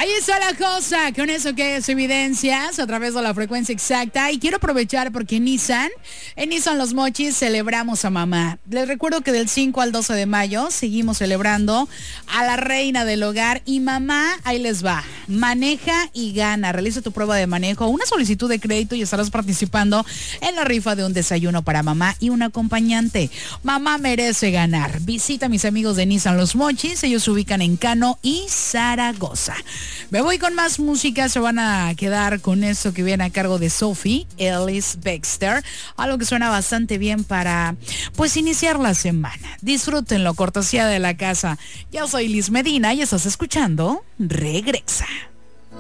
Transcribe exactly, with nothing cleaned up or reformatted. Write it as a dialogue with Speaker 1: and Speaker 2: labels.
Speaker 1: Ahí está la cosa, con eso que es evidencias a través de la frecuencia exacta. Y quiero aprovechar porque en Nissan, en Nissan Los Mochis celebramos a mamá. Les recuerdo que del cinco al doce de mayo seguimos celebrando a la reina del hogar. Y mamá, ahí les va, maneja y gana. Realiza tu prueba de manejo, una solicitud de crédito y estarás participando en la rifa de un desayuno para mamá y un acompañante. Mamá merece ganar. Visita a mis amigos de Nissan Los Mochis, ellos se ubican en Cano y Zaragoza. Me voy con más música, se van a quedar con eso que viene a cargo de Sophie Ellis Bextor, algo que suena bastante bien para, pues, iniciar la semana. Disfrútenlo, cortesía de la casa. Yo soy Liz Medina y estás escuchando Regresa.